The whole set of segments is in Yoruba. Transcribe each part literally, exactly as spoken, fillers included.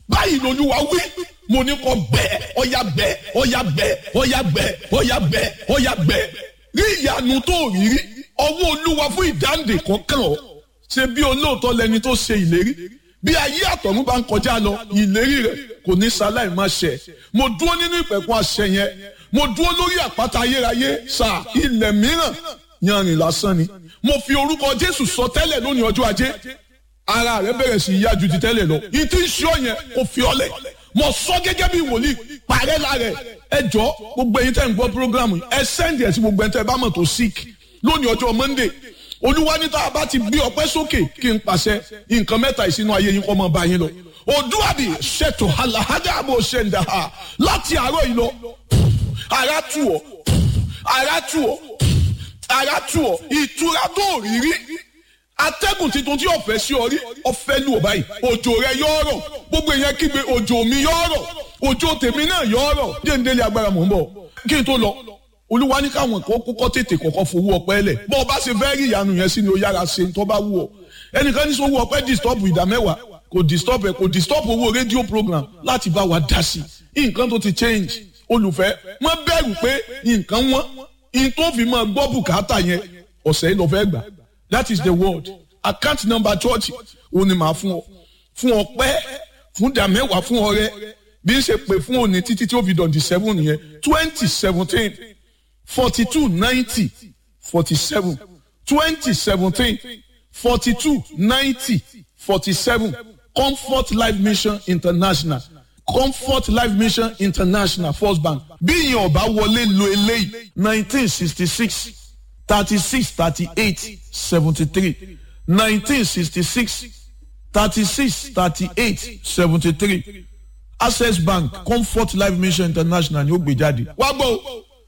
báyìí lolúwa wí mo ní kó gbẹ ọ̀yà gbẹ ọ̀yà gbẹ ọ̀yà gbẹ ọ̀yà gbẹ ọ̀yà gbẹ rí ìyanu tó rí rí ọwọ́ olúwa fún ìdáǹdè kọ̀ọ̀kan ọ̀ ṣe bí olóòótọ́ lẹni tó ṣe ìlérí bí ayé àtọ̀run bá ń kọjá lọ ìlérí rẹ̀ kò ní ṣaláì má ṣẹ mo dúró nínú ìpẹ̀kun àṣẹ yẹn mo dúró lórí àpáta ayérayé sà ilẹ̀ mìíràn yanrìn lásán ni mo fi orúkọ Jésù sọ tẹ́lẹ̀ lónìí ọjọ́ ajé ara rẹ̀ bẹ̀rẹ̀ sí yá ju ti tẹ́lẹ̀ lọ ìtí ìṣọ́ yẹn kò fi ọlẹ̀ mo sọ gẹ́gẹ́ bí wòlíì parẹ́ lára ẹ jọ gbogbo ẹ̀yin tẹ́ ń gbọ́ programu ẹ sẹ́ndì ẹ̀ sí gbogbo ẹ̀ tẹ́ bá mọ̀ tó sick lónìí ọjọ́ Monday olúwa ní tá a bá ti gbé ọpẹ́ sókè kí n pàṣẹ nǹkan mẹ́ta ìsínú ayé yín kọ́ mọ́ bá yín lọ òdúwàbí ṣètò àlàájá bó ṣe ń dà á láti àárọ̀ yìí lọ ara tù ọ́ ara tù ọ́ ara tù ọ́ ìtura tó rírí atẹ́gùn tuntun tí ọ̀fẹ́ sí ọ rí ọ̀fẹ́ lù ọ báyìí òjò rẹ yóò rọ̀ gbogbo èèyàn kígbe òjò mi yóò rọ̀ òjò tèmi náà yóò rọ̀ déńdélé agbára mò ń bọ̀ kí n tó lọ olúwa ní káwọn kan kọ́kọ́ tètè kọ́kọ́ fowó ọpẹ́ lẹ̀ bọ́ ọ bá ṣe fẹ́ rí ìyanu yẹn sí ni ó yára ṣe tó bá wù ọ́ ẹnìkan ní sọ owó ọpẹ́ disturb ìdá mẹ́wàá kò disturb ẹ kò disturb owó rédíò program láti bá wa dá sí nǹkan tó ti change olùfẹ́ má bẹ̀rù pé nǹkan wọ́n in tó fi máa gbọ́ bùkátà yẹn ọ̀sẹ̀ yìí lọ fẹ́ gbà that is the word account number church òun ni màá fún ọ fún ọpẹ́ fún ìdá mẹ́wàá fún ọrẹ bí n ṣe pè fún òní títí tí ó fi dọ̀dí seven yẹn twenty seventeen forty-two ninety forty-seven twenty seventeen forty-two ninety forty-seven Comfort Life Mission International Comfort Life Mission International First Bank bí ìyẹn ọba wọlé lo eléyìí nineteen sixty six thirty six thirty eight seventy three nineteen sixty six thirty six thirty eight seventy three Access Bank Comfort Life Mission International ni ó gbé jáde wá gbọ́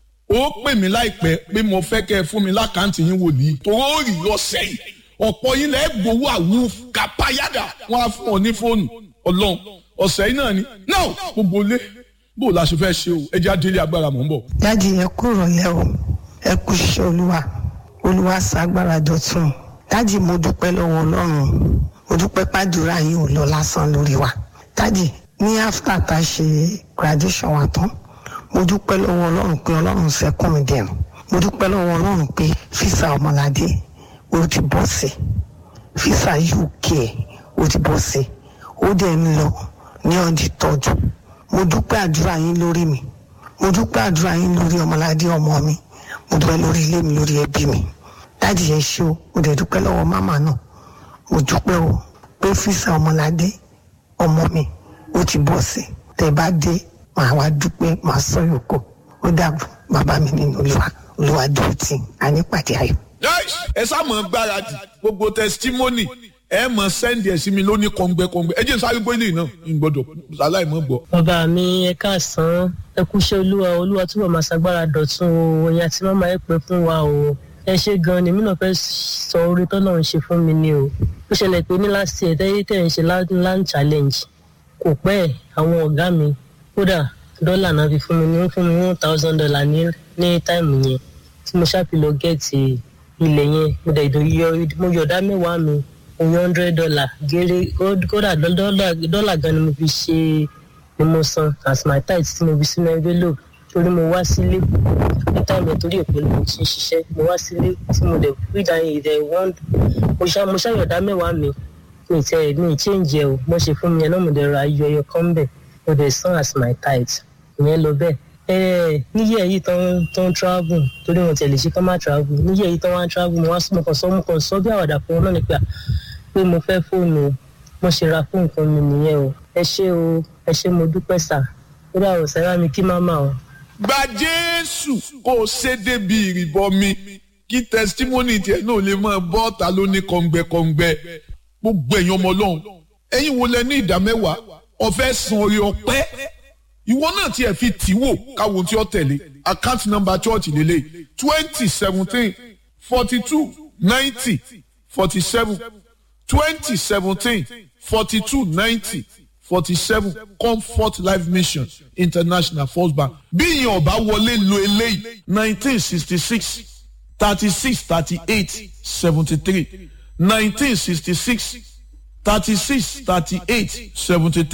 ó pè mí láìpẹ́ pé mo fẹ́ kẹ́ ẹ fún mi lákàntì yín wòlíì tó ó rí lọ́sẹ̀ yìí ọ̀pọ̀ yín lẹ́ẹ̀ gbowó àwù kápáyàdà wọ́n á fún ọ ní fóònù ọlọ́run ọ̀sẹ̀ yìí náà ni náà gbogbo lé bó la ṣe fẹ́ ṣe o ẹja délé agbára mò ń bọ̀. dájú ẹ kúrò lẹ o ẹ kú iṣẹ́ olúwa olúwa ṣàgbára dọ̀tun dájú mo dúpẹ́ lọ́wọ́ ọlọ́run mo dúpẹ́ pàdúrà yìí ò lọ lásán lórí wa dájú ní after tá a ṣe graduation wa tán mo dúpẹ́ lọ́wọ́ ọlọ́run pé ọlọ́run sẹ́kùn mi dẹ̀rùn mo dúpẹ́ lọ́wọ́ ọlọ́run pé físà ọmọládé ó ti bọ́ sí físà U K ó ti bọ́ sí ó dẹ̀ ń lọ ní ọdí tọ́jú mo dúpẹ́ àdúrà yín lórí mi mo dúpẹ́ àdúrà yín lórí ọmọládé ọmọ mi mo dúpẹ́ lórí ilé mi lórí ẹbí mi dáàdì yẹn ṣe o mo dẹ̀ dúpẹ́ lọ́wọ́ mámà náà mo dúpẹ́ o pé físà ọmọládé ọmọ mi ó ti bọ́ sí tẹ́ bá dé màá wá dúpẹ́ màá sọ yòókù ó dàbọ̀ bàbá mi nínú olúwa olúwa dúró tì á nípàdé ayọ̀. ẹ sá mọ̀ gbáradì gbogbo testimony ẹ mọ̀ sẹ́ndì ẹ̀ sí mi lóní kọ̀ǹgbẹ́kọ̀ǹgbẹ́ ẹ jẹ́ sáré gbélé náà ń gbọ́dọ̀ ṣàlàyé mọ́ gbọ́. bàbá mi ẹ káàsán ẹ kúṣẹ́ olúwa olúwa túbọ̀ máa ṣàgbára dọ̀tun o ẹ̀yin àti màmá ẹ pẹ́ fún wa o ẹ ṣe gan ni mí náà fẹ́ sọ orí tọ́lọ́run ṣe fún mi ni o ó ṣẹlẹ̀ pé ní last year tẹ́yẹ́ tẹ̀ ń ṣe land challenge kò pẹ́ àwọn ọ̀gá mi kódà dọ́là náà fi fún mi ní wọ́n fún mi one thousand dollar ní ní táìmù yẹn tí mo ṣáà fi lọ gẹ̀ẹ́tì ilẹ̀ yẹn mo dẹ̀ mo yọ̀dá mẹ́wàá mi one hundred dollar gẹ́rẹ́ kódà dọ́là gan ni mo fi ṣe ni mo san as my tithe tí mo fi sínú envelope torí mo wá sílé ní táìmù torí èpò ni mo ti ń ṣiṣẹ́ mo wá sílé tí mo dẹ̀ fi dá ìdẹ̀ wọ́n mo ṣàyọ̀dá mẹ́wàá mi mi tẹ mi change ẹ o mo ṣe fún mi ẹ náà mo dẹ̀ ra ayọ̀ ẹyọ kan bẹ̀ mo dẹ̀ san as my tithe ìyẹn lọ bẹ́ẹ̀ ẹ níyẹ̀ yìí tán tán travel torí wọn tẹ̀lé ṣe kán má travel níyẹ̀ yìí tán wá travel mo wá sọ mo kàn sọ mo kàn sọ bí àwàdà fún wọn náà nípa pé mo fẹ́ fóònù mo ṣe ra fóònù kan mi nìyẹn o ẹ ṣé o ẹ ṣé mo dúpẹ́ sà ó dà o sẹ́ra mi kí máma o. gba Jésù kó o ṣe débi ìrìbọ mi kí testimony tiẹ̀ náà lè máa bọ́ ọ̀tá lóní kọ̀ǹgbẹ́kọ̀ǹgbẹ́ gbogbo ẹ̀yin ọmọ ọlọ́run ẹ̀yin wo lẹ ní ìdá mẹ́wàá ọ̀fẹ́ san orí ọpẹ́ ìwọ náà tiẹ̀ fi tì wò káwọn tí ó tẹ̀lé account number church lélẹ̀ twenty seventeen forty two ninety forty seven twenty seventeen forty two ninety forty seven Comfort Life Mission International First Bank bí ìyẹn ọba wọlé lo eléyìí nineteen sixty six thirty six thirty eight seventy three nineteen sixty six thirty six thirty eight seventy three.